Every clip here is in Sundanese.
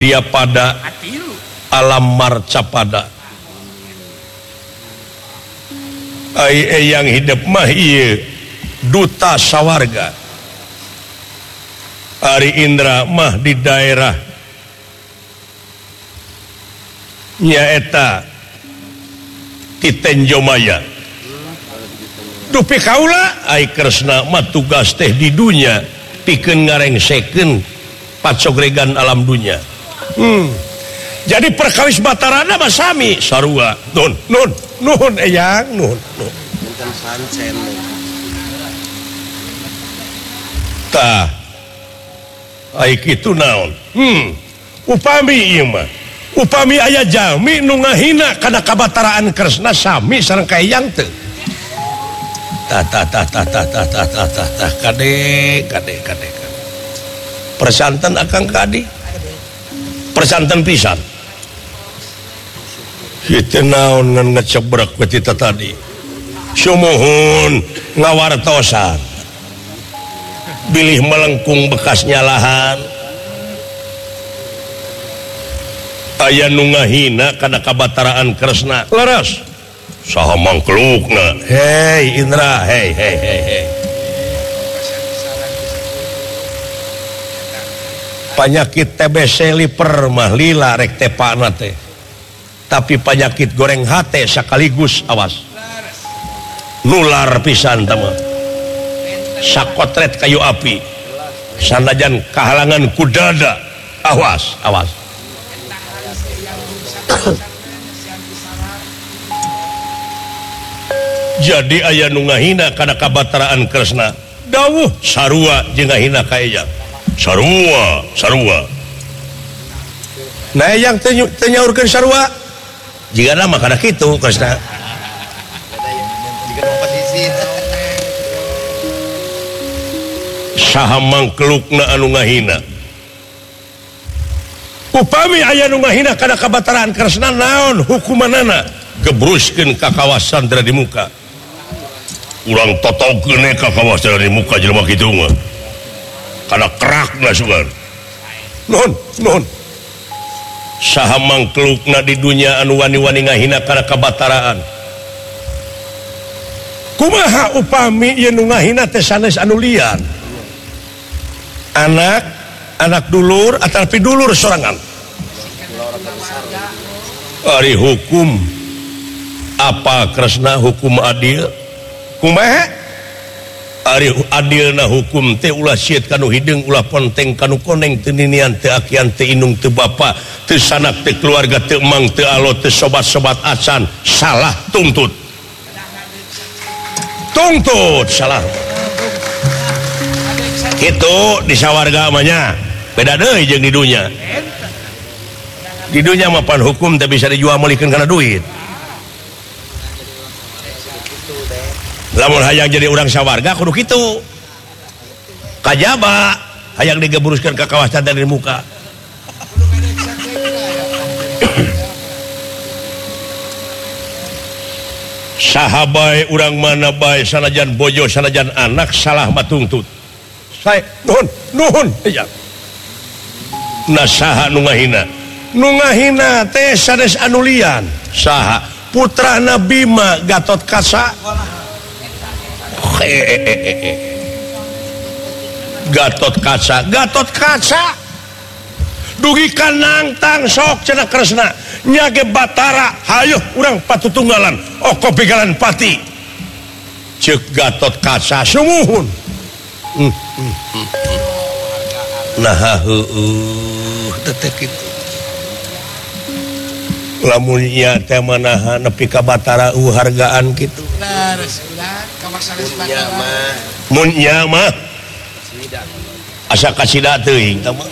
dia pada alam marcapada yang hidup mah ieu duta sawarga Ari Indra mah di daerah nyaeta Titenjomaya dupi kaula ai Kresna mah tugas teh di dunya pikeun ngarengsekeun pacogregan alam dunya. Jadi perkawis batarana mah sami sarua nun eyang nun tah ai kitu naon upami ieu mah upami aya jalmi nu ngahina kana kabataraan Kresna sami sareng ka eyang teu tah kade persanten akang kadi persanten pisan kitu naon ngan ngecebrek we tita tadi sumuhun ngawartosan bilih melengkung bekasnya lahan aya nu ngahina kana kabataraan Kresna leres saha mangklukna hei Indra hei penyakit TBC liver mah lila rek tepana teh tapi penyakit goreng hate sekaligus awas nular pisan tama sakotret kayu api sanajan kahalangan kudada awas jadi aya nu ngahina kana kabataraan Kresna dawuh sarua jeung ngahina ka eyang sarua nah yang teu nyaurkeun sarua jika nama kana kitu Kresna saha mangkelukna anu ngahina upami aya nu ngahina kana kabataraan Kresna naon hukumanana gebruskeun ka kawasan di muka urang totogkeun ka kawasan di muka jelema kitu mah kana kerakna sugan non saha mangkelukna di dunya anu wani-wani ngahina kana kabataraan kumaha upami ieu nu ngahina teh sanes anu lian anak dulur atapi dulur sorangan ari hukum apa Kresna hukum adil kumaha ari adilna hukum teh ulah sieut kanu hideung ulah ponteng kanu koneng teu ninian teu akian teu indung teu bapa teu sanak teu keluarga teu emang teu alo teu sobat-sobat acan salah tuntut salah kitu di sawarga mah nya beda deui jeung di dunya mah pan hukum teh bisa dijual melikeun kana duit lamun hayang jadi urang sawarga kudu kitu kajaba hayang digebruskeun ka kawasan dari muka saha bae urang mana bae sanajan bojo sanajan anak salah matungtut sae nuhun ya nah saha nu ngahina teh sanes anu lian saha putrana Bima Gatot Kaca Gatot Kaca dugi ka nangtang sok cenah Kresna nyage Batara hayu urang patutunggalan oko pigalan pati ceuk Gatot Kaca sumuhun nah teh kitu lamun ieu teh manaha nepi ka Batara hargaan kitu mun nya mah asa kasida teuing tama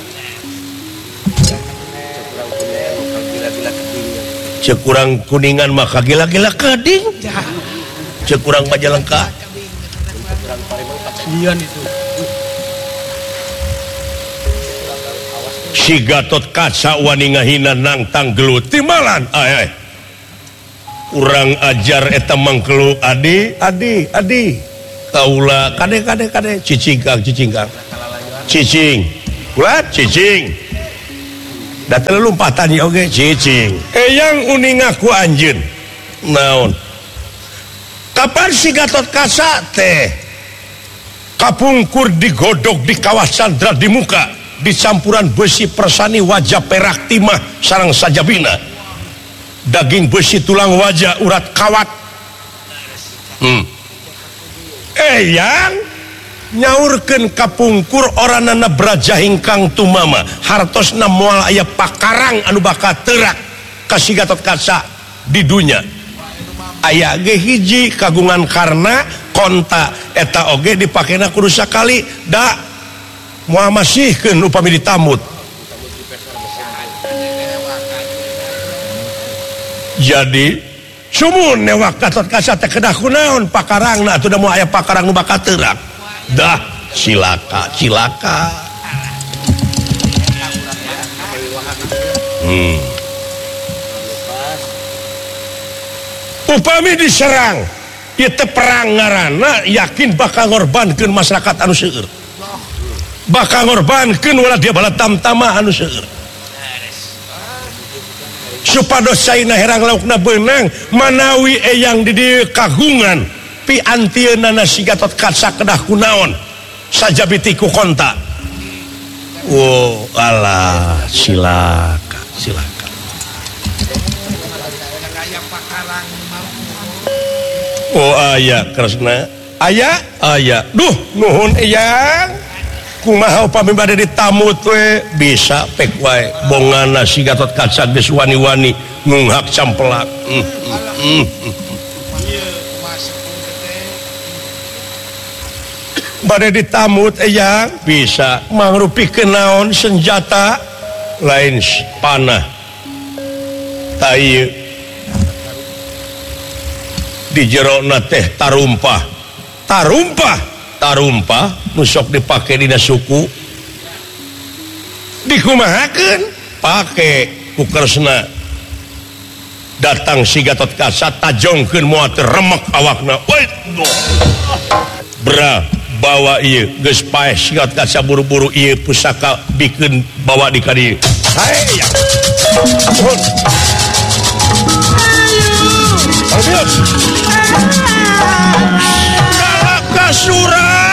ceuk urang Kuningan mah kagila-gila keding ceuk urang Majalengka si Gatot Kaca wani ngahina nangtang gelut timalan urang ajar eta mangkeluk adi kaula kade cicing ulah cicing lompatan oge cicing yang uning ngaku anjeun naon kapan si Gatot Kaca teh kapungkur digodok di kawasan Dradimuka di campuran besi persani wajah perak timah sareng sajabina daging besi tulang wajah urat kawat yang nyaurkeun kapungkur oranana Braja Hingkang Tumama hartosna moal aya pakarang anu bakal terak ka si Gatot Kaca di dunya aya ge hiji kagungan karna konta eta oge dipakena kudu sakali da moal masihkeun upami ditamut jadi sumun newak Gatot Kaca teh kedah kunaon pakarangna atuh da moal aya pakarang nu bakal terak dah cilaka upami diserang ieu teh perang ngaranna yakin bakal ngorbankeun masyarakat anu seueur bakal ngorbankeun ulah dia bala tamtama anu seueur supados saina herang laukna beunang manawi eyang di dieu kagungan piantieunana si Gatot Kaca kedah kunaon sajabi ku konta alah silaka aya Kresna aya duh nuhun eyang kumaha upami bade ditamut we bisa pek wae bongana si Gatot Kaca geus wani-wani ngunghak campelak bade ditamut eyang bisa mangrupikeun naon senjata lain panah tai di jerona teh tarumpah nu sok dipake dina suku dikumahakeun pake ku Kresna datang si Gatot Kaca tajongkeun moal teu remek awakna bawa ieu geus paeh si Gatot Kaca buru-buru ieu pusaka bikeun bawa di ka dieu hae Kalaka surang